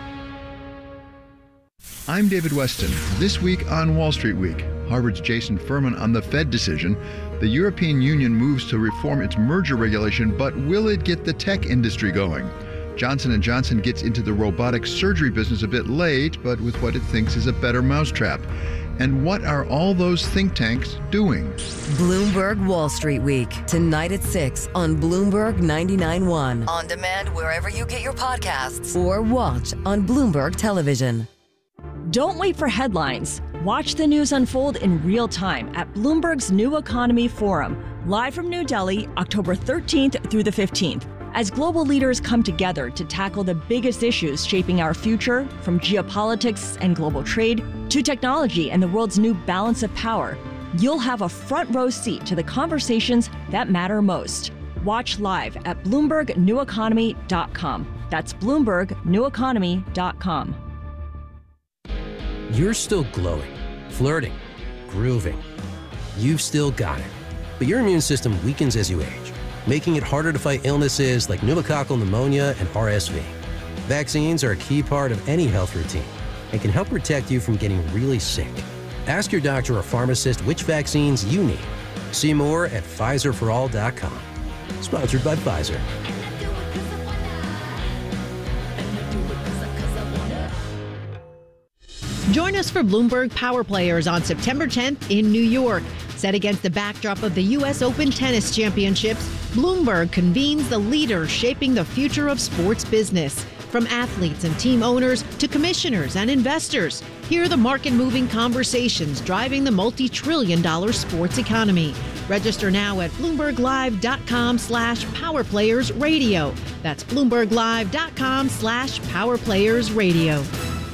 I'm David Weston. This week on Wall Street Week, Harvard's Jason Furman on the Fed decision. The European Union moves to reform its merger regulation, but will it get the tech industry going? Johnson and Johnson gets into the robotic surgery business a bit late, but with what it thinks is a better mousetrap. And what are all those think tanks doing? Bloomberg Wall Street Week, tonight at six on Bloomberg ninety-nine point one. On demand wherever you get your podcasts or watch on Bloomberg Television. Don't wait for headlines. Watch the news unfold in real time at Bloomberg's New Economy Forum, live from New Delhi, October thirteenth through the fifteenth. As global leaders come together to tackle the biggest issues shaping our future, from geopolitics and global trade to technology and the world's new balance of power, you'll have a front row seat to the conversations that matter most. Watch live at Bloomberg New Economy dot com. That's Bloomberg New Economy dot com. You're still glowing, flirting, grooving. You've still got it. But your immune system weakens as you age, making it harder to fight illnesses like pneumococcal pneumonia and R S V. Vaccines are a key part of any health routine and can help protect you from getting really sick. Ask your doctor or pharmacist which vaccines you need. See more at Pfizer for all dot com. Sponsored by Pfizer. Join us for Bloomberg Power Players on September tenth in New York. Set against the backdrop of the U S Open Tennis Championships, Bloomberg convenes the leaders shaping the future of sports business. From athletes and team owners to commissioners and investors, hear the market-moving conversations driving the multi-trillion dollar sports economy. Register now at Bloomberg Live dot com slash Power Players Radio. That's Bloomberg Live dot com slash Power Players Radio.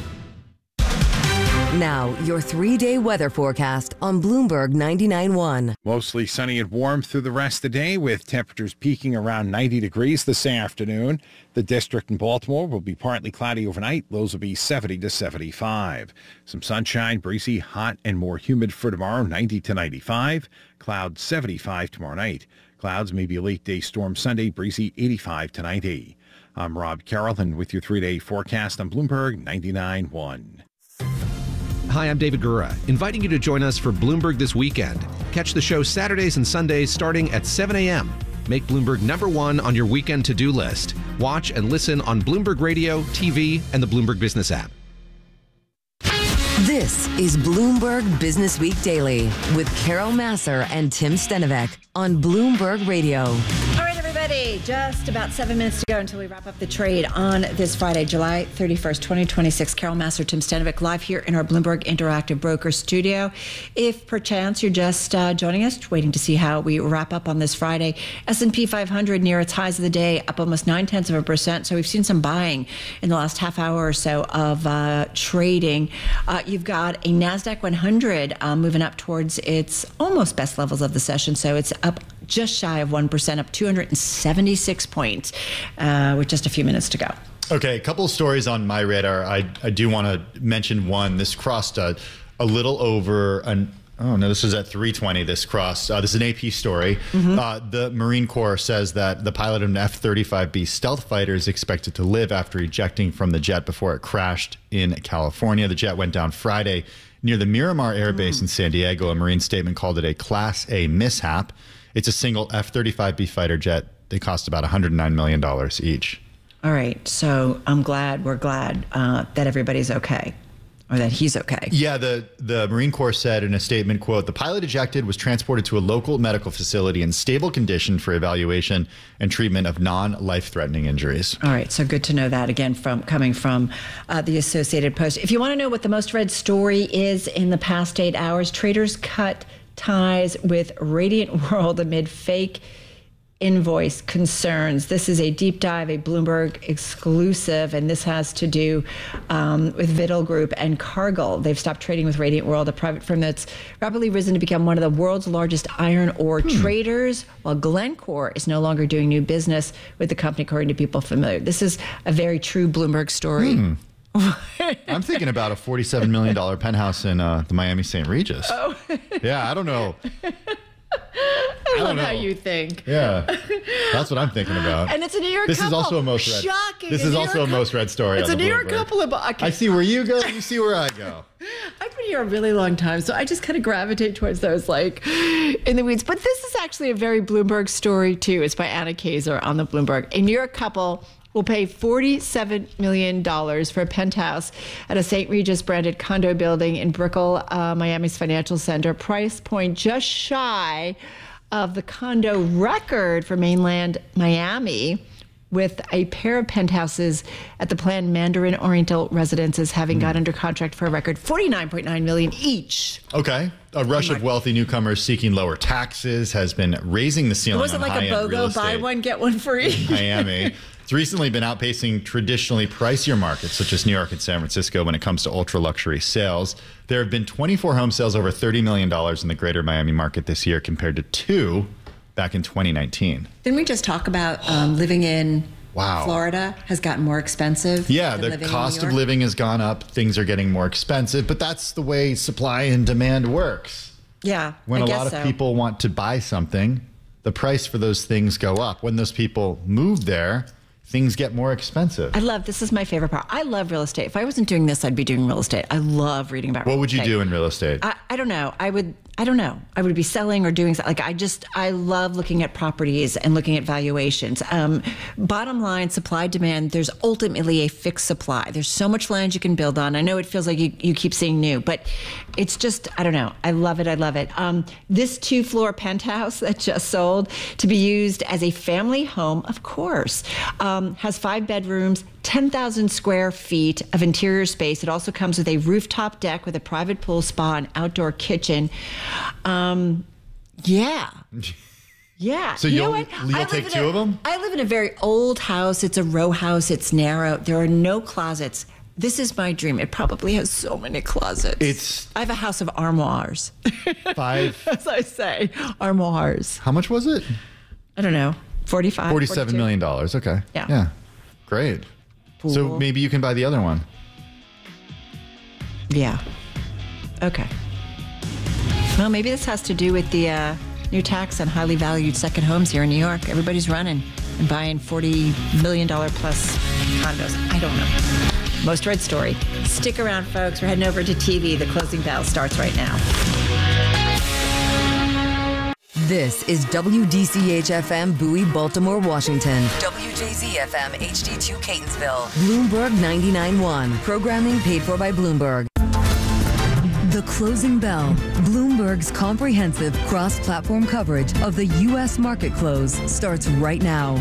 Now, your three-day weather forecast on Bloomberg ninety-nine point one. Mostly sunny and warm through the rest of the day, with temperatures peaking around ninety degrees this afternoon. The district in Baltimore will be partly cloudy overnight. Lows will be seventy to seventy-five. Some sunshine, breezy, hot, and more humid for tomorrow, ninety to ninety-five. Clouds seventy-five tomorrow night. Clouds, maybe a late day storm Sunday, breezy, eighty-five to ninety. I'm Rob Carroll, and with your three-day forecast on Bloomberg ninety-nine point one. Hi, I'm David Gura, inviting you to join us for Bloomberg This Weekend. Catch the show Saturdays and Sundays starting at seven a.m. Make Bloomberg number one on your weekend to-do list. Watch and listen on Bloomberg Radio, T V, and the Bloomberg Business app. This is Bloomberg Business Week Daily with Carol Massar and Tim Stenovec on Bloomberg Radio. All right, everybody. everybody. Just about seven minutes to go until we wrap up the trade on this Friday, July thirty-first, twenty twenty-six. Carol Massar, Tim Stanovic, live here in our Bloomberg Interactive Broker studio. If perchance you're just uh, joining us, waiting to see how we wrap up on this Friday, S and P five hundred near its highs of the day, up almost nine tenths of a percent. So we've seen some buying in the last half hour or so of uh, trading. Uh, you've got a NASDAQ one hundred uh, moving up towards its almost best levels of the session. So it's up just shy of one percent, up two hundred seventy-six points uh, with just a few minutes to go. Okay, a couple of stories on my radar. I, I do want to mention one. This crossed a, a little over an Oh, no, this is at three twenty, this crossed. Uh, this is an A P story. Mm-hmm. Uh, the Marine Corps says that the pilot of an F thirty-five B stealth fighter is expected to live after ejecting from the jet before it crashed in California. The jet went down Friday near the Miramar Air Base mm. in San Diego. A Marine statement called it a Class A mishap. It's a single F thirty-five B fighter jet. They cost about one hundred nine million dollars each. All right. So I'm glad, we're glad uh, that everybody's okay. Or that he's okay. Yeah, the, the Marine Corps said in a statement, quote, the pilot ejected was transported to a local medical facility in stable condition for evaluation and treatment of non-life-threatening injuries. All right, so good to know that, again, from coming from uh, the Associated Post. If you want to know what the most read story is in the past eight hours, traders cut ties with Radiant World amid fake invoice concerns. This is a deep dive, a Bloomberg exclusive, and this has to do um, with Vittel Group and Cargill. They've stopped trading with Radiant World, a private firm that's rapidly risen to become one of the world's largest iron ore hmm. traders, while Glencore is no longer doing new business with the company, according to people familiar. This is a very true Bloomberg story. Hmm. I'm thinking about a forty-seven million dollars penthouse in uh, the Miami Saint Regis. Oh. Yeah, I don't know. I, I love how you think. Yeah, that's what I'm thinking about. And it's a New York this couple. This is also a most read. Shocking. This is also a most read story. It's on a the New York Bloomberg. couple of. Okay. I see where you go. You see where I go. I've been here a really long time, so I just kind of gravitate towards those, like, in the weeds. But this is actually a very Bloomberg story, too. It's by Anna Kaiser on the Bloomberg. A New York couple will pay forty-seven million dollars for a penthouse at a Saint Regis branded condo building in Brickell, uh, Miami's financial center. Price point just shy of the condo record for mainland Miami, with a pair of penthouses at the planned Mandarin Oriental residences having mm. got under contract for a record forty-nine point nine million dollars each. Okay. A rush of wealthy newcomers seeking lower taxes has been raising the ceiling was it on like high-end a real BOGO, buy estate one, get one free? in Miami. It's recently been outpacing traditionally pricier markets such as New York and San Francisco when it comes to ultra-luxury sales. There have been twenty-four home sales over thirty million dollars in the greater Miami market this year compared to two back in twenty nineteen. Didn't we just talk about um, living in wow. Florida has gotten more expensive? Yeah, the cost of living has gone up. Things are getting more expensive, but that's the way supply and demand works. Yeah, When I a guess lot of so. people want to buy something, the price for those things go up. When those people move there, things get more expensive. I love, this is my favorite part. I love real estate. If I wasn't doing this, I'd be doing real estate. I love reading about what real would you estate. do in real estate? I, I don't know. I would, I don't know. I would be selling or doing something. Like, I just, I love looking at properties and looking at valuations. Um, bottom line, supply, demand, there's ultimately a fixed supply. There's so much land you can build on. I know it feels like you, you keep seeing new, but it's just, I don't know. I love it. I love it. Um, this two floor penthouse that just sold to be used as a family home, of course, um, has five bedrooms, ten thousand square feet of interior space. It also comes with a rooftop deck with a private pool, spa, and outdoor kitchen. Um, yeah. Yeah. So you you'll, know what? you'll I take live two in a, of them? I live in a very old house. It's a row house. It's narrow. There are no closets. This is my dream. It probably has so many closets. It's. I have a house of armoires. Five. As I say, armoires. How much was it? I don't know. forty-five, forty-seven forty-two million dollars. Okay. Yeah. Yeah. Great. Pool. So maybe you can buy the other one. Yeah. Okay. Well, maybe this has to do with the uh, new tax on highly valued second homes here in New York. Everybody's running and buying forty million dollars plus condos. I don't know. Most read story. Stick around, folks. We're heading over to T V. The closing bell starts right now. This is W D C H F M Bowie, Baltimore, Washington. W J Z F M H D two Catonsville. Bloomberg ninety-nine point one. Programming paid for by Bloomberg. The Closing Bell, Bloomberg's comprehensive cross-platform coverage of the U S market close, starts right now.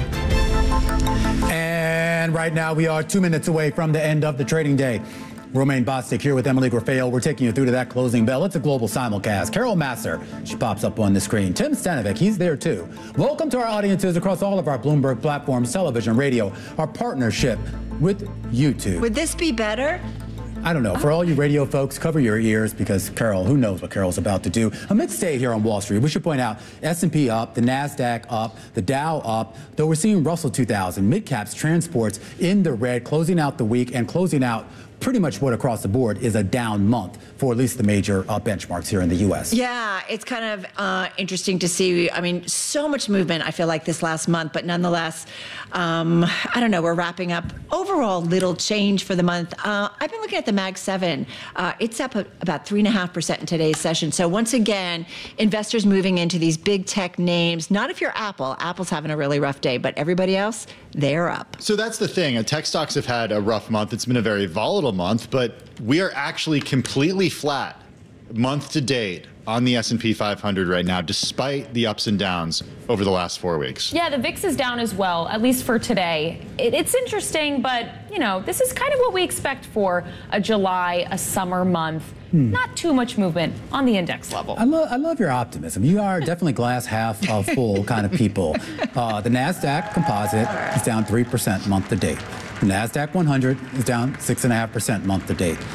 And right now we are two minutes away from the end of the trading day. Romaine Bostick here with Emily Grafale. We're taking you through to that closing bell. It's a global simulcast. Carol Massar, she pops up on the screen. Tim Stanovic, he's there too. Welcome to our audiences across all of our Bloomberg platforms, television, radio, our partnership with YouTube. Would this be better? I don't know. For all you radio folks, cover your ears because Carol, who knows what Carol's about to do. A mixed day here on Wall Street. We should point out S and P up, the NASDAQ up, the Dow up, though we're seeing Russell two thousand, mid-caps, transports in the red, closing out the week and closing out pretty much what across the board is a down month for at least the major uh, benchmarks here in the U S. Yeah, it's kind of uh, interesting to see. I mean, so much movement, I feel like, this last month, but nonetheless, um, I don't know, we're wrapping up. Overall, little change for the month. Uh, I've been looking at the Mag seven. Uh, it's up about three point five percent in today's session. So once again, investors moving into these big tech names. Not if you're Apple. Apple's having a really rough day, but everybody else, they're up. So that's the thing. Tech stocks have had a rough month. It's been a very volatile month, but we are actually completely flat month to date on the S and P five hundred right now, despite the ups and downs over the last four weeks. Yeah, the V I X is down as well, at least for today. It, it's interesting, but, you know, this is kind of what we expect for a July, a summer month. Hmm. Not too much movement on the index level. I, lo- I love your optimism. You are definitely glass half uh, full kind of people. Uh, the NASDAQ composite is down three percent month to date. The NASDAQ one hundred is down six point five percent month to date.